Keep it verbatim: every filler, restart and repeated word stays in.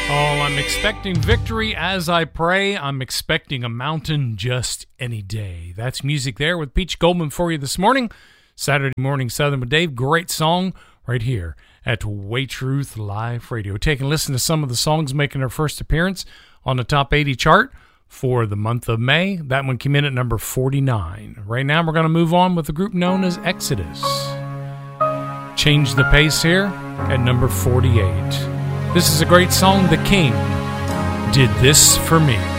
Oh, I'm expecting victory as I pray. I'm expecting a mountain just any day. That's music there with Peach Goldman for you this morning. Saturday Morning Southern with Dave. Great song right here at Way Truth Live Radio. Taking a listen to some of the songs making their first appearance on the top eighty chart for the month of May. That one came in at number forty-nine. Right now we're going to move on with the group known as Exodus. Change the pace here at number forty-eight. This is a great song, The King Did This For Me.